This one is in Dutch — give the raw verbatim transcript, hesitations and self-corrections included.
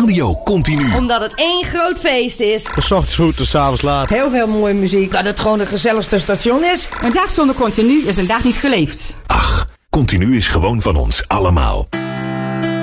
Radio Continu. Omdat het één groot feest is. Van 's ochtends vroeg tot 's avonds laat. Heel veel mooie muziek. Dat het gewoon het gezelligste station is. Een dag zonder Continu is een dag niet geleefd. Ach, Continu is gewoon van ons allemaal.